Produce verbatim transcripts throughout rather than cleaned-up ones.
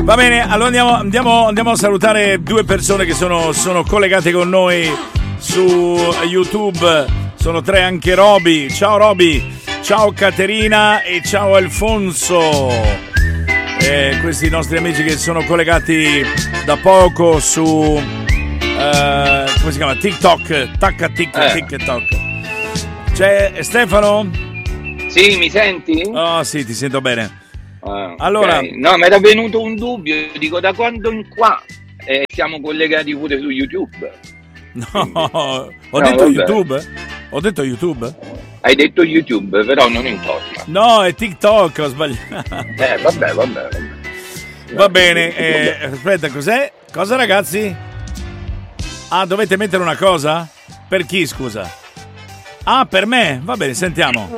Va bene, allora andiamo, andiamo, andiamo a salutare due persone che sono, sono collegate con noi su YouTube. Sono tre anche Roby. Ciao Roby, ciao Caterina e ciao Alfonso. Eh, questi nostri amici che sono collegati da poco su eh, come si chiama? TikTok. Tacca tic, eh. TikTok. C'è Stefano? Sì, mi senti? Oh sì, ti sento bene. Ah, allora, okay. No, mi era venuto un dubbio, dico da quando in qua eh, siamo collegati pure su YouTube. No, ho no, detto vabbè. YouTube? Ho detto YouTube? Hai detto YouTube, però non importa. No, è TikTok, ho sbagliato. Eh, vabbè, vabbè, vabbè. Va bene, eh, aspetta, cos'è? Cosa ragazzi? Ah, dovete mettere una cosa? Per chi, scusa? Ah, per me? Va bene, sentiamo.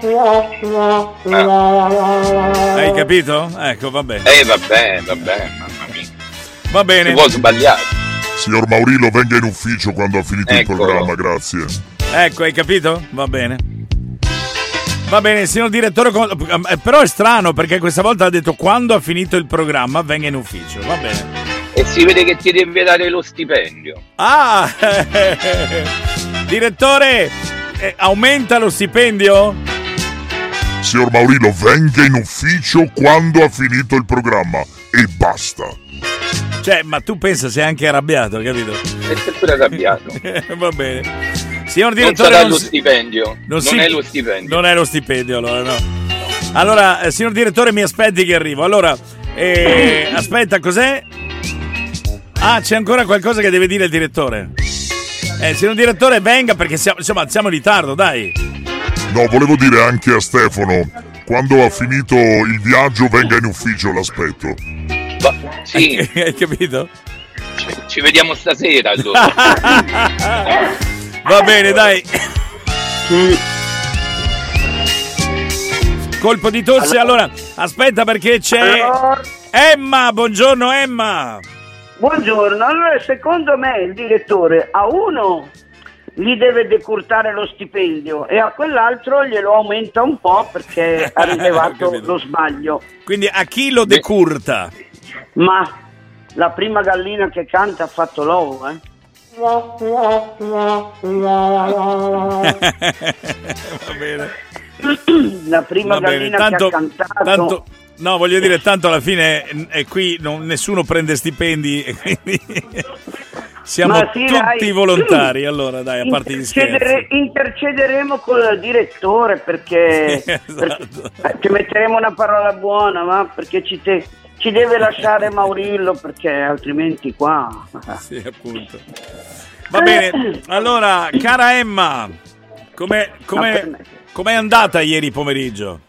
Ah. Hai capito? Ecco, va bene. Eh, vabbè, vabbè, mamma mia. Va bene. Si può sbagliare. Signor Maurillo, venga in ufficio quando ha finito Ecco. il programma, grazie. Ecco, hai capito? Va bene. Va bene, signor direttore, però è strano perché questa volta ha detto quando ha finito il programma venga in ufficio, va bene. E si vede che ti deve dare lo stipendio. Ah! Direttore, eh, aumenta lo stipendio? Signor Maurillo, venga in ufficio quando ha finito il programma e basta. Cioè, ma tu pensa sei anche arrabbiato, capito? E sei pure arrabbiato. Va bene. Signor Non direttore, sarà non lo si... stipendio. Non, non, non si... è lo stipendio. Non è lo stipendio, allora, no. Allora, eh, signor direttore, mi aspetti che arrivo. Allora, eh, aspetta, cos'è? Ah, c'è ancora qualcosa che deve dire il direttore. Eh, signor direttore, venga perché siamo, insomma, siamo in ritardo, dai. No, volevo dire anche a Stefano, quando ha finito il viaggio venga in ufficio, l'aspetto. Va, sì. Hai capito? Ci, ci vediamo stasera allora. Va bene, dai. Colpo di tosse, allora, aspetta perché c'è Allora, Emma, buongiorno Emma. buongiorno, allora secondo me il direttore a uno gli deve decurtare lo stipendio e a quell'altro glielo aumenta un po' perché ha rilevato Capito. lo sbaglio. Quindi a chi lo decurta? Ma la prima gallina che canta ha fatto l'uovo, eh? Va bene. La prima Va bene, gallina tanto, che ha cantato. tanto, no, voglio dire, tanto alla fine è qui non, nessuno prende stipendi e quindi siamo Ma sì, tutti dai. volontari. Allora, dai, a parte gli Intercedere- scherzi. intercederemo col direttore perché, Sì, esatto. perché eh, ci metteremo una parola buona, ma perché ci, te- ci deve lasciare Maurillo perché altrimenti qua. Sì, appunto. Va bene. Allora, cara Emma, com'è, com'è, com'è andata ieri pomeriggio?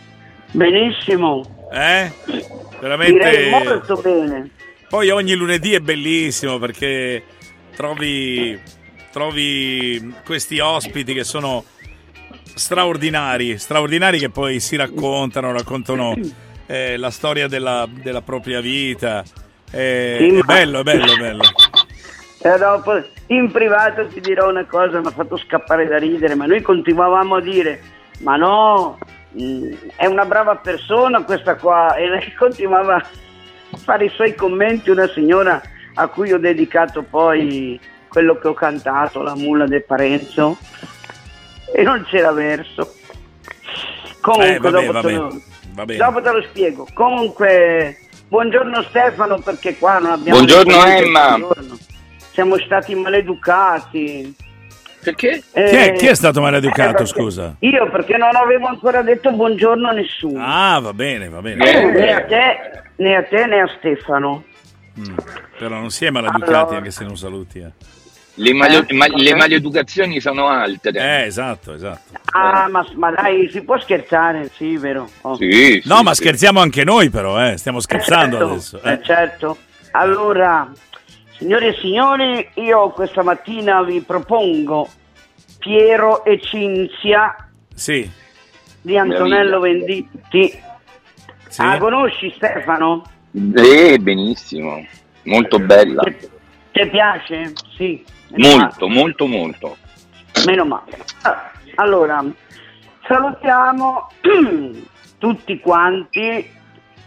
Benissimo, Eh? direi Veramente. molto bene. Poi ogni lunedì è bellissimo perché trovi, trovi questi ospiti che sono straordinari, straordinari che poi si raccontano, raccontano eh, la storia della, della propria vita. Eh, Sì, è ma- bello, è bello, è bello. E dopo in privato ti dirò una cosa, mi ha fatto scappare da ridere, ma noi continuavamo a dire, ma no, mh, è una brava persona questa qua, e lei continuava a fare i suoi commenti, una signora a cui ho dedicato poi quello che ho cantato, la mulla del Parenzo, e non c'era verso. Comunque Eh, vabbè, dopo, vabbè, te lo, va bene. dopo te lo spiego. Comunque buongiorno Stefano, perché qua non abbiamo Buongiorno, detto Emma. buongiorno. Siamo stati maleducati. Perché? Chi è, Eh, chi è stato maleducato, eh, perché- scusa? Io perché non avevo ancora detto buongiorno a nessuno. Ah, va bene, va bene. Eh. Né a te, né a te né a Stefano. Mm, però non si è maleducati Allora. anche se non saluti. Eh, Le, malio- Eh? ma- le maleducazioni sono altre. eh esatto, esatto. Ah, ma, ma dai, si può scherzare, sì, vero? Oh. Sì, No, sì, ma sì. scherziamo anche noi però, eh. Stiamo scherzando Certo, adesso. eh, Eh. certo. Allora, signore e signori, io questa mattina vi propongo Piero e Cinzia Sì, di Antonello Venditti. sì. Ah, conosci Stefano? Eh, benissimo. Molto bella. Ti, ti piace? Sì. meno Molto, molto, molto. male, Meno male. Ah, Allora, salutiamo tutti quanti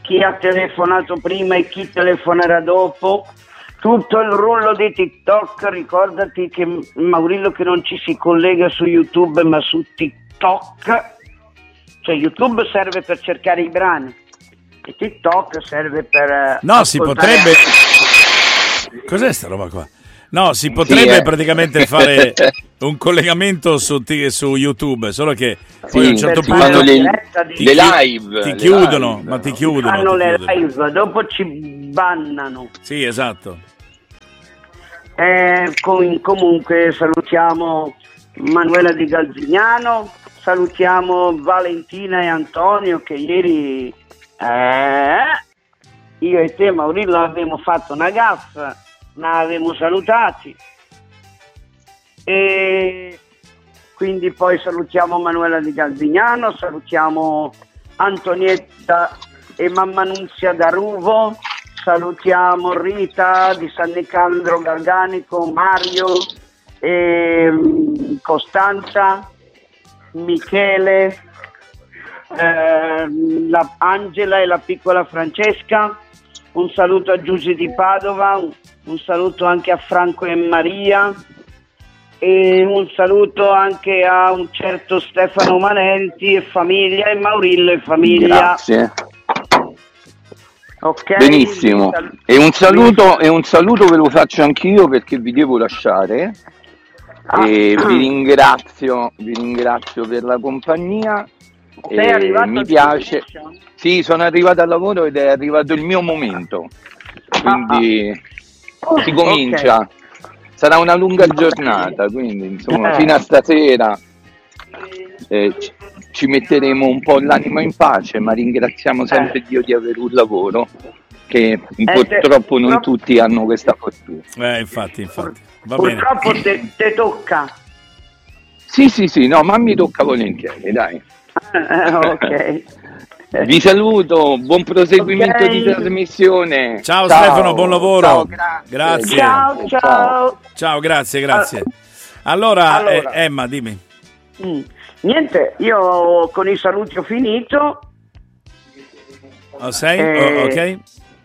chi ha telefonato prima e chi telefonerà dopo, tutto il rullo di TikTok. Ricordati che Maurillo che non ci si collega su YouTube ma su TikTok, cioè YouTube serve per cercare i brani e TikTok serve per no si potrebbe cos'è sta roba qua? No, si potrebbe sì, eh. praticamente fare un collegamento su, su YouTube, solo che poi sì, a un certo punto fanno le, ti, le live, ti le chiudono, live. ma ti chiudono. Fanno ti le chiudono. live, dopo ci bannano. Sì, esatto. Eh, com- comunque salutiamo Manuela Di Galzignano, salutiamo Valentina e Antonio che ieri eh, io e te Maurillo abbiamo fatto una gaffa. Ne avevamo salutati e quindi poi salutiamo Manuela Di Galzignano, salutiamo Antonietta e Mamma Nunzia da Ruvo, salutiamo Rita di San Nicandro Garganico, Mario e Costanza, Michele, eh, la Angela e la piccola Francesca. Un saluto a Giusy di Padova, un, un saluto anche a Franco e Maria e un saluto anche a un certo Stefano Manenti e famiglia e Maurillo e famiglia. Grazie. Ok. Benissimo. E un saluto, e un saluto ve lo faccio anch'io perché vi devo lasciare. Ah. E vi ringrazio, vi ringrazio per la compagnia. Sei e arrivato mi piace. Sì, sono arrivato al lavoro ed è arrivato il mio momento. Quindi ah. si comincia. Okay. Sarà una lunga giornata, quindi insomma fino a stasera eh, ci, ci metteremo un po' l'anima in pace, ma ringraziamo sempre eh. Dio di avere un lavoro che eh, purtroppo te, non purtroppo... tutti hanno questa fortuna. Eh, infatti, infatti. Va purtroppo bene. te, te tocca. Sì, sì, sì, no, ma mi tocca volentieri, dai. Eh, ok. Vi saluto, buon proseguimento okay. di trasmissione. Ciao, ciao Stefano, buon lavoro. Ciao, grazie. grazie. Ciao, ciao. Ciao, grazie, grazie. Allora, allora eh, Emma, dimmi. Mh, niente, io con i saluti ho finito. Oh, sei? Eh, oh, ok. E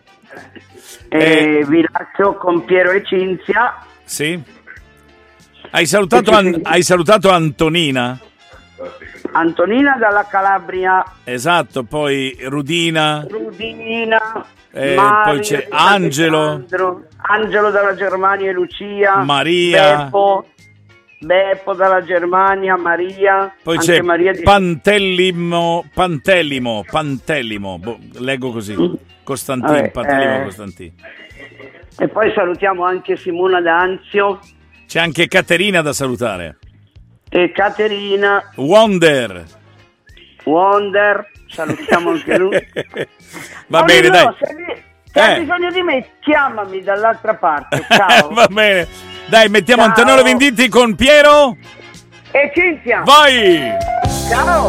eh, vi lascio con Piero e Cinzia. Sì. Hai salutato, an- hai salutato Antonina? Antonina dalla Calabria. Esatto, poi Rudina. Rudina. Eh, Mario, poi c'è Angelo. Alessandro, Angelo dalla Germania e Lucia. Maria. Beppo. Beppo dalla Germania, Maria. Poi anche c'è Maria di... Pantellimo, Pantellimo, Pantellimo, boh, leggo così. Mm. Costantin, Vabbè, Pantellimo eh... Costantin. E poi salutiamo anche Simona D'Anzio. C'è anche Caterina da salutare. E Caterina. Wonder. Wonder, salutiamo anche lui. Va oh, bene, no, dai. Se, hai, se hai eh. bisogno di me, chiamami dall'altra parte. Ciao. Va bene. Dai, mettiamo Ciao. Antonello Venditti con Piero E Cinzia. Vai. Ciao.